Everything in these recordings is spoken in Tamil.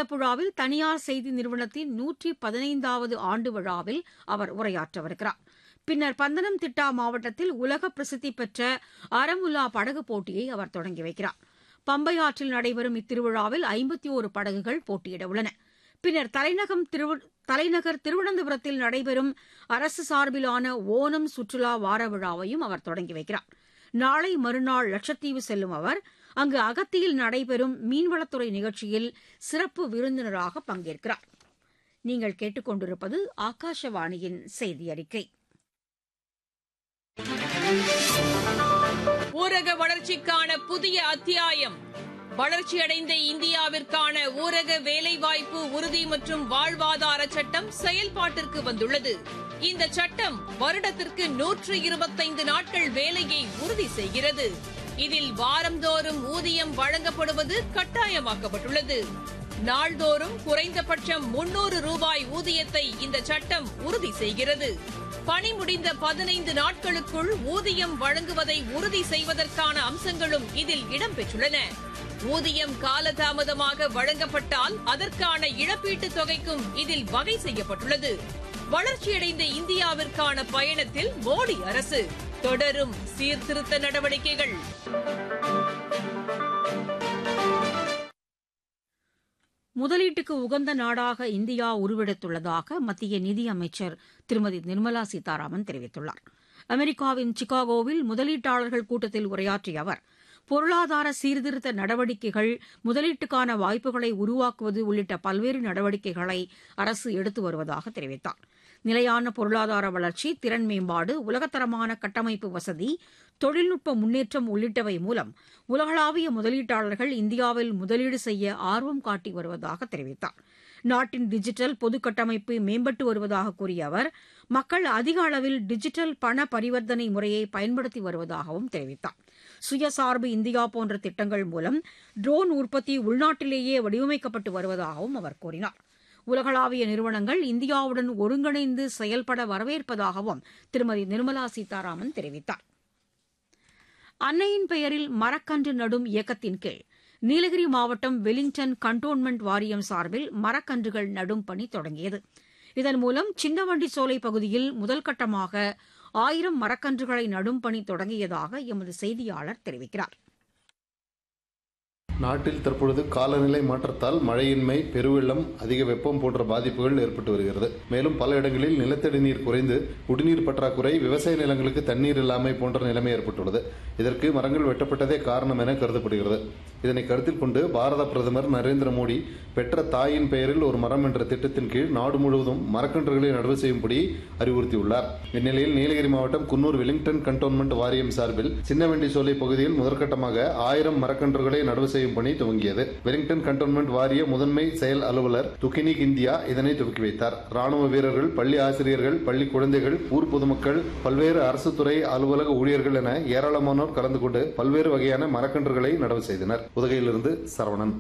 ஆலப்புழாவில் தனியார் செய்தி நிறுவனத்தின் 115வது ஆண்டு விழாவில் அவர் உரையாற்றவிருக்கிறார். பின்னர் பந்தனம்திட்டா மாவட்டத்தில் உலக பிரசித்தி பெற்ற அரமுல்லா படகு போட்டியை அவர் தொடங்கி வைக்கிறார். பம்பை ஆற்றில் நடைபெறும் இத்திருவிழாவில் 51 படகுகள் போட்டியிட உள்ளன. பின்னர் தலைநகர் திருவனந்தபுரத்தில் நடைபெறும் அரசு சார்பிலான ஓணம் சுற்றுலா வார விழாவையும் அவர் தொடங்கி வைக்கிறார். நாளை மறுநாள் லட்சத்தீவு செல்லும் அவர் அங்கு அகத்தியில் நடைபெறும் மீன்வளத்துறை நிகழ்ச்சியில் சிறப்பு விருந்தினராக பங்கேற்கிறார். நீங்கள் கேட்டுக்கொண்டிருப்பது ஆகாஷவாணியின் செய்தி அறிக்கை. ஊரக வளர்ச்சிக்கான புதிய அத்தியாயம். வளர்ச்சியடைந்த இந்தியாவிற்கான ஊரக வேலைவாய்ப்பு உறுதி மற்றும் வாழ்வாதார சட்டம் செயல்பாட்டிற்கு வந்துள்ளது. இந்த சட்டம் வருடத்திற்கு 125 நாட்கள் வேலையை உறுதி செய்கிறது. இதில் வாரந்தோறும் ஊதியம் வழங்கப்படுவது கட்டாயமாக்கப்பட்டுள்ளது. நாள்தோறும் குறைந்தபட்சம் 300 ரூபாய் ஊதியத்தை இந்த சட்டம் உறுதி செய்கிறது. பணி முடிந்த 15 நாட்களுக்குள் ஊதியம் வழங்குவதை உறுதி செய்வதற்கான அம்சங்களும் இதில் இடம்பெற்றுள்ளன. ஊதியம் காலதாமதமாக வழங்கப்பட்டால் அதற்கான இழப்பீட்டுத் தொகைக்கும் இதில் வகை செய்யப்பட்டுள்ளது. வளர்ச்சியடைந்த இந்தியாவிற்கான பயணத்தில் மோடி அரசு தொடரும் சீர்திருத்த நடவடிக்கைகள். முதலீட்டுக்கு உகந்த நாடாக இந்தியா உருவெடுத்துள்ளதாக மத்திய நிதியமைச்சர் திருமதி நிர்மலா சீதாராமன் தெரிவித்துள்ளார். அமெரிக்காவின் சிகாகோவில் முதலீட்டாளர்கள் கூட்டத்தில் உரையாற்றிய அவர், பொருளாதார சீர்திருத்த நடவடிக்கைகள், முதலீட்டுக்கான வாய்ப்புகளை உருவாக்குவது உள்ளிட்ட பல்வேறு நடவடிக்கைகளை அரசு எடுத்து வருவதாக தெரிவித்தார். நிலையான பொருளாதார வளர்ச்சி, திறன் மேம்பாடு, உலகத்தரமான கட்டமைப்பு வசதி, தொழில்நுட்ப முன்னேற்றம் உள்ளிட்டவை மூலம் உலகளாவிய முதலீட்டாளர்கள் இந்தியாவில் முதலீடு செய்ய ஆர்வம் காட்டி வருவதாக தெரிவித்தார். நாட்டின் டிஜிட்டல் பொது கட்டமைப்பு மேம்பட்டு வருவதாக கூறிய அவர், மக்கள் அதிக அளவில் டிஜிட்டல் பண பரிவர்த்தனை முறையை பயன்படுத்தி வருவதாகவும் தெரிவித்தார். சுயசார்பு இந்தியா போன்ற திட்டங்கள் மூலம் ட்ரோன் உற்பத்தி உள்நாட்டிலேயே வடிவமைக்கப்பட்டு வருவதாகவும் அவர் கூறினார். உலகளாவிய நிறுவனங்கள் இந்தியாவுடன் ஒருங்கிணைந்து செயல்பட வரவேற்பதாகவும் திருமதி நிர்மலா சீதாராமன் தெரிவித்தார். அன்னையின் பெயரில் மரக்கன்று நடும் இயக்கத்தின் கீழ் நீலகிரி மாவட்டம் வெலிங்டன் கண்டோன்மெண்ட் வாரியம் சார்பில் மரக்கன்றுகள் நடும் பணி தொடங்கியது. இதன் மூலம் சின்னவண்டி சோலை பகுதியில் முதல்கட்டமாக 1000 மரக்கன்றுகளை நடும் பணி தொடங்கியதாக எமது செய்தியாளர் தெரிவிக்கிறார். நாட்டில் தற்பொழுது காலநிலை மாற்றத்தால் மழையின்மை, பெருவெள்ளம், அதிக வெப்பம் போன்ற பாதிப்புகள் ஏற்பட்டு வருகிறது. மேலும் பல இடங்களில் நிலத்தடி நீர் குறைந்து குடிநீர் பற்றாக்குறை, விவசாய நிலங்களுக்கு தண்ணீர் இல்லாமை போன்ற நிலைமை ஏற்பட்டுள்ளது. இதற்கு மரங்கள் வெட்டப்பட்டதே காரணம் என கருதப்படுகிறது. இதனை கருத்தில் கொண்டு பாரத பிரதமர் நரேந்திர மோடி பெற்ற தாயின் பெயரில் ஒரு மரம் என்ற திட்டத்தின் கீழ் நாடு முழுவதும் மரக்கன்றுகளை நடவு செய்யும்படி அறிவுறுத்தியுள்ளார். இந்நிலையில் நீலகிரி மாவட்டம் குன்னூர் வெலிங்டன் கண்டோன்மெண்ட் வாரியம் சார்பில் சின்னவெண்டி சோலை பகுதியில் முதற்கட்டமாக 1000 மரக்கன்றுகளை நடவு செய்யும் பணி துவங்கியது. வெலிங்டன் கண்டோன்மெண்ட் வாரிய முதன்மை செயல் அலுவலர் துகினிக் இந்தியா இதனை துவக்கி வைத்தார். ராணுவ வீரர்கள், பள்ளி ஆசிரியர்கள், பள்ளி குழந்தைகள், ஊர் பொதுமக்கள், பல்வேறு அரசு துறை அலுவலக ஊழியர்கள் என ஏராளமானோர் கலந்து கொண்டு பல்வேறு வகையான மரக்கன்றுகளை நடவு செய்தனர். உதகையிலிருந்து சரவணன்.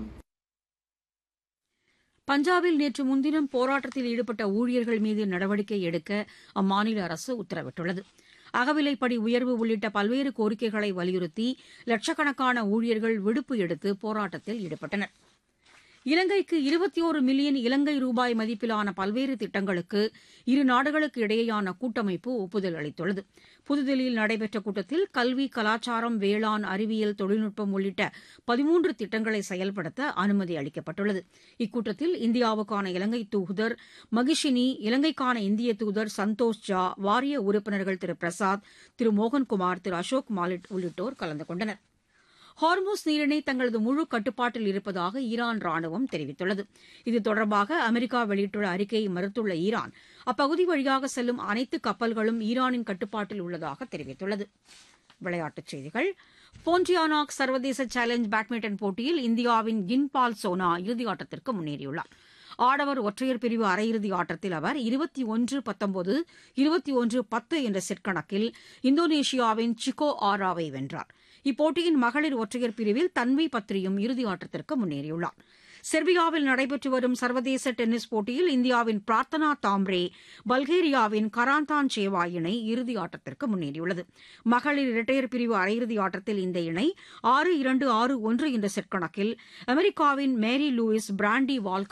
பஞ்சாபில் நேற்று முன்தினம் போராட்டத்தில் ஈடுபட்ட ஊழியர்கள் மீது நடவடிக்கை எடுக்க அம்மாநில அரசு உத்தரவிட்டுள்ளது. அகவிலைப்படி உயர்வு உள்ளிட்ட பல்வேறு கோரிக்கைகளை வலியுறுத்தி லட்சக்கணக்கான ஊழியர்கள் விடுப்பு எடுத்து போராட்டத்தில் ஈடுபட்டனர். இலங்கைக்கு 21 மில்லியன் இலங்கை ரூபாய் மதிப்பிலான பல்வேறு திட்டங்களுக்கு இரு நாடுகளுக்கு இடையேயான கூட்டமைப்பு ஒப்புதல் அளித்துள்ளது. புதுதில்லியில் நடைபெற்ற கூட்டத்தில் கல்வி, கலாச்சாரம், வேளாண், அறிவியல், தொழில்நுட்பம் உள்ளிட்ட 13 திட்டங்களை செயல்படுத்த அனுமதி அளிக்கப்பட்டுள்ளது. இக்கூட்டத்தில் இந்தியாவுக்கான இலங்கை தூதர் மகிஷினி, இலங்கைக்கான இந்திய தூதர் சந்தோஷ் ஜா, வாரிய உறுப்பினர்கள் திரு பிரசாத், திரு மோகன்குமார், திரு அசோக் மாலிட் உள்ளிட்டோர் கலந்து கொண்டனர். ஹார்மோஸ் நீரிணை தங்களது முழு கட்டுப்பாட்டில் இருப்பதாக ஈரான் ராணுவம் தெரிவித்துள்ளது. இது தொடர்பாக அமெரிக்கா வெளியிட்டுள்ள அறிக்கையை மறுத்துள்ள ஈரான், அப்பகுதி வழியாக செல்லும் அனைத்து கப்பல்களும் ஈரானின் கட்டுப்பாட்டில் உள்ளதாக தெரிவித்துள்ளது. விளையாட்டுச் செய்திகள். போன்டியானாக் சர்வதேச சேலஞ்ச் பேட்மிண்டன் போட்டியில் இந்தியாவின் கின்பால் சோனா இறுதியாட்டத்திற்கு முன்னேறியுள்ளார். ஆடவர் ஒற்றையர் பிரிவு அரையிறுதி ஆட்டத்தில் அவர் 21-19, 21-10 என்ற செட் கணக்கில் இந்தோனேஷியாவின் சிகோ ஆராவை வென்றார். இப்போட்டியின் மகளிர் ஒற்றையர் பிரிவில் தன்வி பத்ரியும் இறுதியாட்டத்திற்கு முன்னேறியுள்ளார். செர்பியாவில் நடைபெற்று வரும் சர்வதேச டென்னிஸ் போட்டியில் இந்தியாவின் பிரார்த்தனா தாம்ரே பல்கேரியாவின் கராந்தான் சேவா இணை இறுதியாட்டத்திற்கு முன்னேறியுள்ளது. மகளிர் இரட்டையர் பிரிவு அரையிறுதி ஆட்டத்தில் இந்த இணை 6-2, 6-1 என்ற செட் கணக்கில் அமெரிக்காவின் மேரி லூயிஸ் பிராண்டி வால்க்